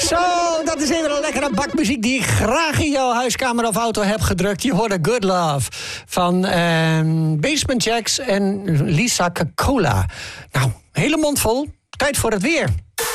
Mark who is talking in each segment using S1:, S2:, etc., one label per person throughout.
S1: Zo, dat is even een lekkere bakmuziek die ik graag in jouw huiskamer of auto heb gedrukt. Je hoorde Good Love van Basement Jaxx en Lisa Coca-Cola. Nou, hele mond vol. Tijd voor het weer.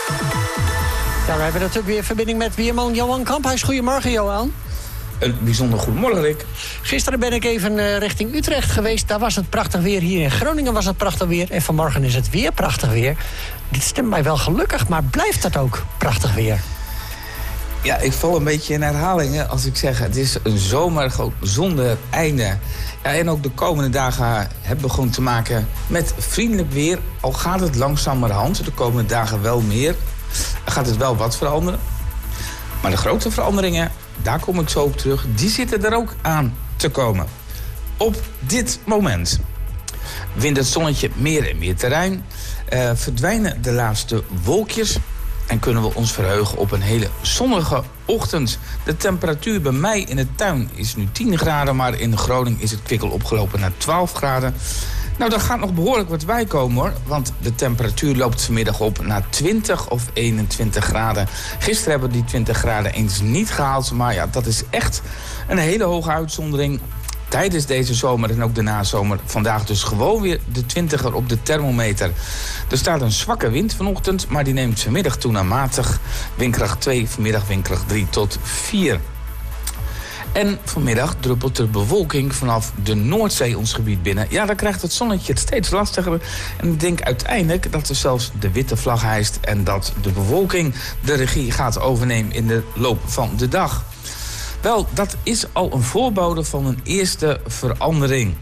S1: Ja, we hebben natuurlijk weer verbinding met weerman Johan Kamphuis. Goedemorgen, Johan.
S2: Een bijzonder goedemorgen, Rick.
S1: Gisteren ben ik even richting Utrecht geweest. Daar was het prachtig weer. Hier in Groningen was het prachtig weer. En vanmorgen is het weer prachtig weer. Dit stemt mij wel gelukkig, maar blijft dat ook prachtig weer?
S2: Ja, ik val een beetje in herhalingen als ik zeg... het is een zomer zonder einde. Ja, en ook de komende dagen hebben we gewoon te maken met vriendelijk weer. Al gaat het langzamerhand, de komende dagen wel meer. Gaat het wel wat veranderen. Maar de grote veranderingen, daar kom ik zo op terug... die zitten er ook aan te komen. Op dit moment wint het zonnetje meer en meer terrein. Verdwijnen de laatste wolkjes... en kunnen we ons verheugen op een hele zonnige ochtend. De temperatuur bij mij in de tuin is nu 10 graden... maar in Groningen is het kwikkel opgelopen naar 12 graden. Nou, daar gaat nog behoorlijk wat bij komen, hoor. Want de temperatuur loopt vanmiddag op naar 20 of 21 graden. Gisteren hebben we die 20 graden eens niet gehaald... maar ja, dat is echt een hele hoge uitzondering... tijdens deze zomer en ook de nazomer. Vandaag dus gewoon weer de 20er op de thermometer. Er staat een zwakke wind vanochtend, maar die neemt vanmiddag toe naar matig. Windkracht 2, vanmiddag windkracht 3 tot 4. En vanmiddag druppelt er bewolking vanaf de Noordzee ons gebied binnen. Ja, dan krijgt het zonnetje het steeds lastiger. En ik denk uiteindelijk dat er zelfs de witte vlag hijst... en dat de bewolking de regie gaat overnemen in de loop van de dag. Wel, dat is al een voorbode van een eerste verandering.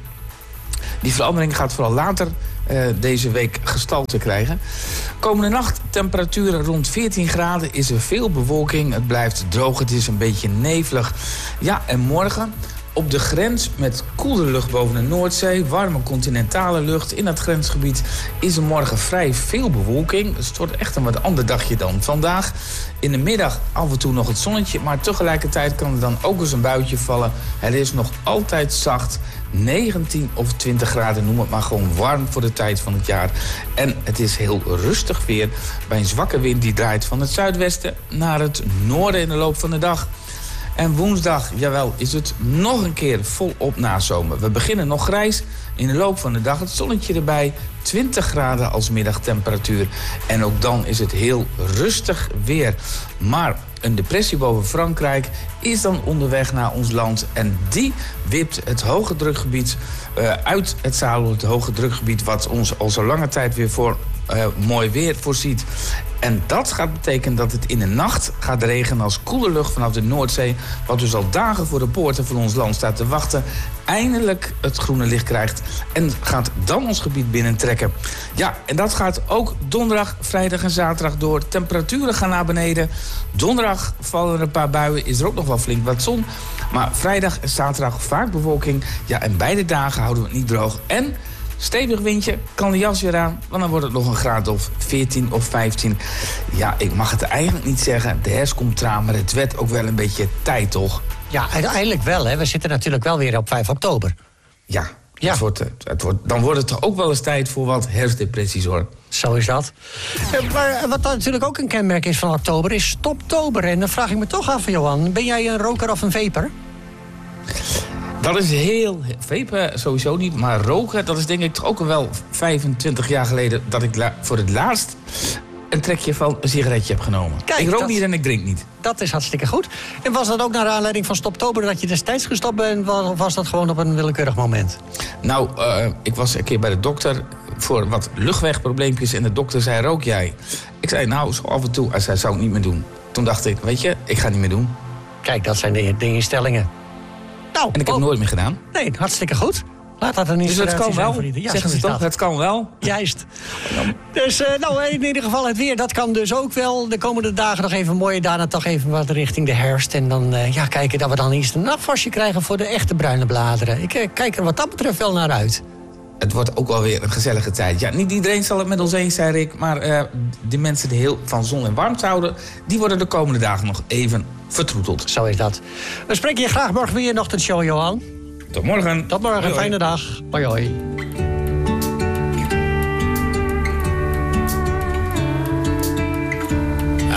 S2: Die verandering gaat vooral later deze week gestalte krijgen. Komende nacht temperaturen rond 14 graden, is er veel bewolking. Het blijft droog, het is een beetje nevelig. Ja, en morgen op de grens met koele lucht boven de Noordzee... warme continentale lucht in dat grensgebied... is er morgen vrij veel bewolking. Dus het wordt echt een wat ander dagje dan vandaag. In de middag af en toe nog het zonnetje... maar tegelijkertijd kan er dan ook eens een buitje vallen. Het is nog altijd zacht. 19 of 20 graden, noem het maar gewoon warm voor de tijd van het jaar. En het is heel rustig weer bij een zwakke wind... die draait van het zuidwesten naar het noorden in de loop van de dag... En woensdag, jawel, is het nog een keer volop nazomer. We beginnen nog grijs. In de loop van de dag het zonnetje erbij. 20 graden als middagtemperatuur. En ook dan is het heel rustig weer. Maar een depressie boven Frankrijk is dan onderweg naar ons land. En die wipt het hoge drukgebied uit het zadel. Het hoge drukgebied wat ons al zo lange tijd weer voor mooi weer voorziet. En dat gaat betekenen dat het in de nacht gaat regenen als koele lucht vanaf de Noordzee... wat dus al dagen voor de poorten van ons land staat te wachten... eindelijk het groene licht krijgt en gaat dan ons gebied binnentrekken. Ja, en dat gaat ook donderdag, vrijdag en zaterdag door. Temperaturen gaan naar beneden. Donderdag vallen er een paar buien, is er ook nog wel flink wat zon. Maar vrijdag en zaterdag vaak bewolking. Ja, en beide dagen houden we het niet droog. En... stevig windje, kan de jas weer aan, want dan wordt het nog een graad of 14 of 15. Ja, ik mag het eigenlijk niet zeggen, de herfst komt eraan, maar het werd ook wel een beetje tijd, toch?
S1: Ja, uiteindelijk wel, hè. We zitten natuurlijk wel weer op 5 oktober.
S2: Ja. Dan wordt het toch ook wel eens tijd voor wat herfstdepressies, hoor.
S1: Zo is dat. Maar wat natuurlijk ook een kenmerk is van oktober, is Stoptober. En dan vraag ik me toch af, Johan, ben jij een roker of een vaper?
S2: Dat is heel... vapen sowieso niet, maar roken... dat is denk ik toch ook wel 25 jaar geleden... dat ik voor het laatst een trekje van een sigaretje heb genomen. Kijk, ik rook niet en ik drink niet.
S1: Dat is hartstikke goed. En was dat ook naar aanleiding van Stoptober... dat je destijds gestopt bent, of was dat gewoon op een willekeurig moment?
S2: Nou, ik was een keer bij de dokter... voor wat luchtwegprobleempjes en de dokter zei, rook jij? Ik zei, nou, zo af en toe. Hij zei, zou ik niet meer doen. Toen dacht ik, weet je, ik ga niet meer doen.
S1: Kijk, dat zijn de instellingen. Nou,
S2: en ik heb het nooit meer gedaan.
S1: Nee, hartstikke goed. Laat dat een inspiratie
S2: dus het kan
S1: zijn
S2: wel, ja, zeggen ze toch? Het kan wel.
S1: Juist. Dus in ieder geval het weer, dat kan dus ook wel. De komende dagen nog even mooi, daarna toch even wat richting de herfst. En dan kijken dat we dan eens een nachtvastje krijgen voor de echte bruine bladeren. Ik kijk er wat dat betreft wel naar uit.
S2: Het wordt ook wel weer een gezellige tijd. Ja, niet iedereen zal het met ons eens zijn, Rick. Maar de mensen die heel van zon en warmte houden... die worden de komende dagen nog even vertroeteld.
S1: Zo is dat. We spreken je graag morgen weer in de ochtendshow, Johan.
S2: Tot morgen.
S1: Tot morgen,
S2: hoi,
S1: fijne dag. Hoi hoi.